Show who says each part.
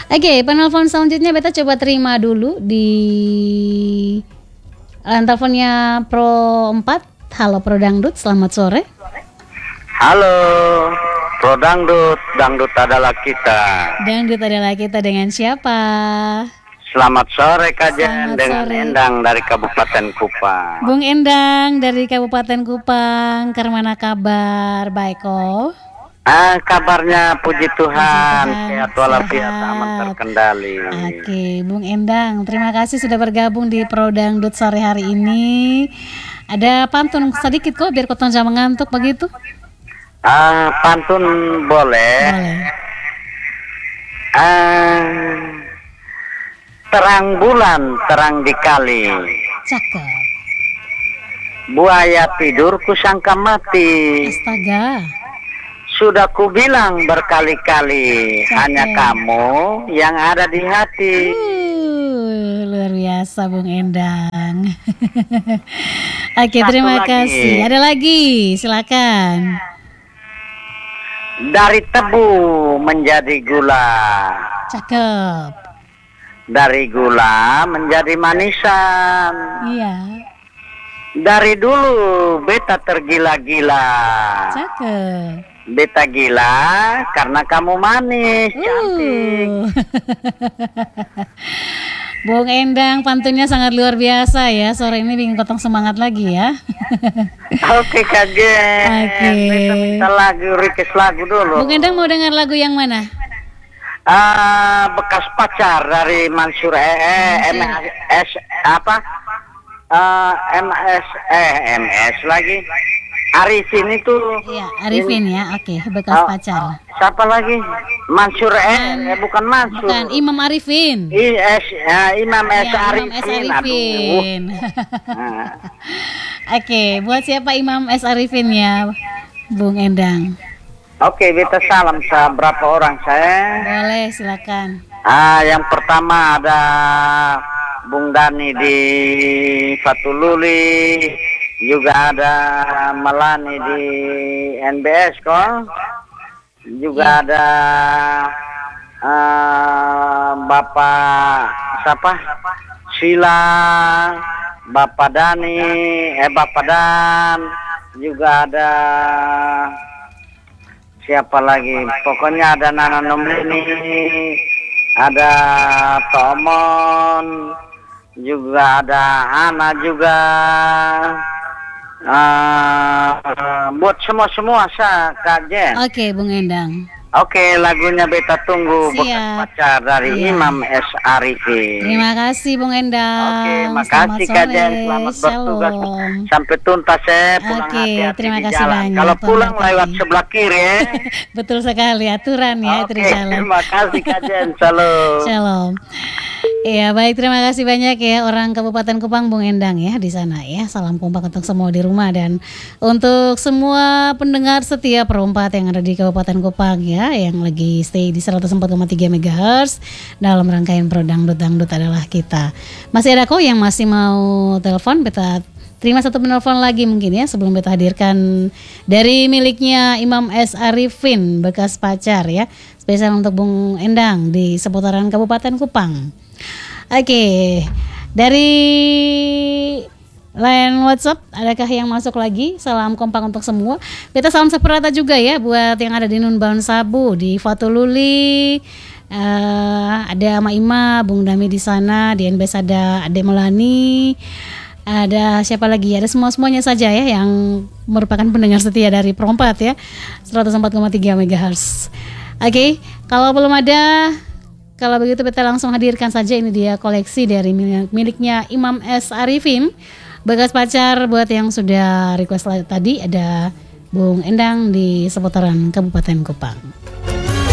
Speaker 1: Oke, penelpon selanjutnya beta coba terima dulu di teleponnya Pro 4. Halo Pro Dangdut, selamat sore.
Speaker 2: Halo, Pro Dangdut, Dangdut adalah kita.
Speaker 1: Dangdut adalah kita, dengan siapa?
Speaker 2: Selamat sore Kak Jen,
Speaker 1: Selamat
Speaker 2: dengan
Speaker 1: sore.
Speaker 2: Endang dari Kabupaten Kupang.
Speaker 1: Bung Endang dari Kabupaten Kupang, kemana kabar? Baik kok.
Speaker 2: Kabarnya puji Tuhan,
Speaker 1: Tuhan,
Speaker 2: sehat walafiat,
Speaker 1: sehat.
Speaker 2: aman terkendali.
Speaker 1: Oke, Bung Endang, terima kasih sudah bergabung di Pro Dangdut sore hari ini. Ada pantun sedikit kok biar kotong jangan mengantuk begitu.
Speaker 2: Pantun boleh.
Speaker 1: Boleh.
Speaker 2: Terang bulan, terang di kali.
Speaker 1: Cakep.
Speaker 2: Buaya tidur kusangka mati.
Speaker 1: Astaga.
Speaker 2: Sudah kubilang berkali-kali, hanya kamu yang ada di hati.
Speaker 1: Luar biasa Bung Endang. Oke, terima
Speaker 2: lagi.
Speaker 1: kasih. Ada lagi, silakan.
Speaker 2: Dari tebu menjadi gula,
Speaker 1: Cakep.
Speaker 2: dari gula menjadi manisan.
Speaker 1: Iya.
Speaker 2: Dari dulu beta tergila-gila.
Speaker 1: Cakep.
Speaker 2: Beta gila karena kamu manis, cantik.
Speaker 1: Bung Endang, pantunnya sangat luar biasa ya. Sore ini bikin kotong semangat lagi ya.
Speaker 2: Oke Kak Jen.
Speaker 1: Oke.
Speaker 2: Beta minta lagu, request lagu dulu.
Speaker 1: Bung Endang mau dengar lagu yang mana?
Speaker 2: Bekas pacar dari Mansur MS apa? MS lagi. Arifin itu.
Speaker 1: Iya, Arifin ya. Oke, bekas pacar.
Speaker 2: Siapa lagi? Mansur bukan Mansur.
Speaker 1: Bukan, Imam Arifin.
Speaker 2: Imam S.
Speaker 1: Ya,
Speaker 2: Arifin.
Speaker 1: Imam S. Arifin. Oke, buat siapa Imam S. Arifin ya, Bung Endang?
Speaker 2: Oke, beta salam berapa orang saya?
Speaker 1: Boleh, silakan.
Speaker 2: Yang pertama ada Bung Dani di Fatululi, juga ada Melani di NBS kok, juga ada Bapak siapa? Sila, Bapak Dani, Bapak Dan, juga ada siapa lagi? Pokoknya ada Nana Nomlini, ada Tomon, juga ada Ana juga. Buat semua Kak Jen.
Speaker 1: Oke, Bung Endang.
Speaker 2: Oke, lagunya beta tunggu.
Speaker 1: Siap.
Speaker 2: Bekas pacar dari
Speaker 1: Iya.
Speaker 2: Imam S. Arifin.
Speaker 1: Terima kasih Bung Endang.
Speaker 2: Oke,
Speaker 1: Selamat
Speaker 2: makasih Kak Jen.
Speaker 1: sore.
Speaker 2: Selamat bertugas
Speaker 1: Shalom.
Speaker 2: sampai tuntas pulang
Speaker 1: Oke,
Speaker 2: hati-hati
Speaker 1: terima
Speaker 2: di
Speaker 1: kasih
Speaker 2: jalan.
Speaker 1: banyak,
Speaker 2: Kalau
Speaker 1: Tuan
Speaker 2: pulang
Speaker 1: Bertani.
Speaker 2: lewat sebelah kiri ya.
Speaker 1: Betul sekali, aturan ya itu di
Speaker 2: Oke,
Speaker 1: jalan.
Speaker 2: terima kasih Kak Jen. Shalom.
Speaker 1: Shalom. Iya, baik, terima kasih banyak ya orang Kabupaten Kupang, Bung Endang ya di sana ya. Salam kompak untuk semua di rumah dan untuk semua pendengar setia Perompat yang ada di Kabupaten Kupang ya, yang lagi stay di 104,3 MHz dalam rangkaian Pro Dangdut adalah kita. Masih ada kok yang masih mau telepon, beta terima satu penelpon lagi mungkin ya sebelum beta hadirkan dari miliknya Imam S. Arifin, bekas pacar ya. Spesial untuk Bung Endang di seputaran Kabupaten Kupang. Oke, dari line WhatsApp adakah yang masuk lagi? Salam kompak untuk semua. Kita salam seperata juga ya buat yang ada di Nunbaun Sabu, di Fatululi. Ada Ama Ima, Bung Dami di sana, di NBS ada Ade Melani. Ada siapa lagi? Ada semuanya saja ya yang merupakan pendengar setia dari Perompat ya. 104,3 MHz. Oke, kalau belum ada, kalau begitu kita langsung hadirkan saja, ini dia koleksi dari miliknya Imam S. Arifin, bekas pacar. Buat yang sudah request tadi ada Bung Endang di seputaran Kabupaten Kupang.